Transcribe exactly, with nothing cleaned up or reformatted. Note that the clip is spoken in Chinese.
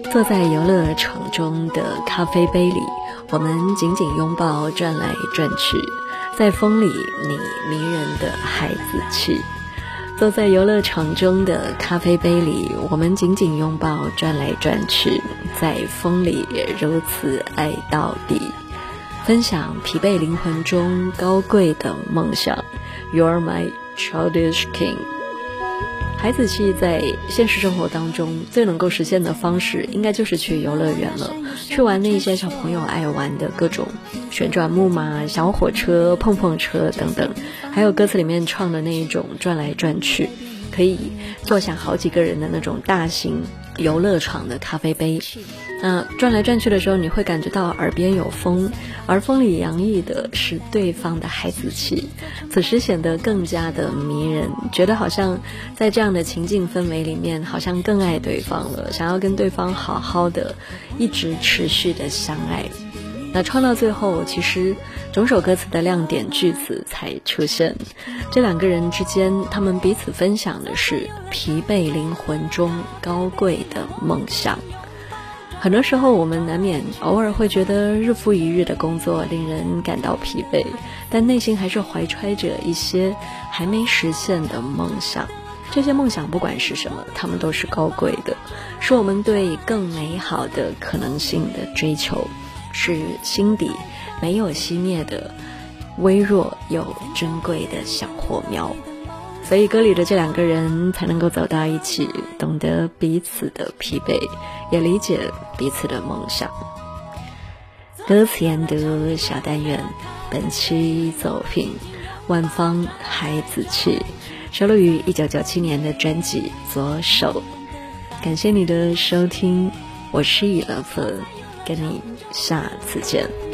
坐在游乐场中的咖啡杯里，我们紧紧拥抱，转来转去，在风里你迷人的孩子气。坐在游乐场中的咖啡杯里，我们紧紧拥抱，转来转去，在风里如此爱到底。分享疲惫灵魂中高贵的梦想。 You're my childish king。 孩子气在现实生活当中最能够实现的方式，应该就是去游乐园了，去玩那些小朋友爱玩的各种旋转木马、小火车、碰碰车等等，还有歌词里面唱的那一种转来转去，可以坐下好几个人的那种大型游乐场的咖啡杯。那转来转去的时候，你会感觉到耳边有风，而风里洋溢的是对方的孩子气，此时显得更加的迷人，觉得好像在这样的情境氛围里面，好像更爱对方了，想要跟对方好好的一直持续的相爱。那唱到最后，其实整首歌词的亮点句子才出现，这两个人之间，他们彼此分享的是疲惫灵魂中高贵的梦想。很多时候我们难免偶尔会觉得日复一日的工作令人感到疲惫，但内心还是怀揣着一些还没实现的梦想。这些梦想不管是什么，它们都是高贵的，是我们对更美好的可能性的追求，是心底没有熄灭的微弱又珍贵的小火苗。所以歌里的这两个人才能够走到一起，懂得彼此的疲惫，也理解彼此的梦想。歌词研读小单元，本期作品万芳孩子气，收录于一九九七年的专辑《左手》。感谢你的收听，我是以乐芬，跟你下次见。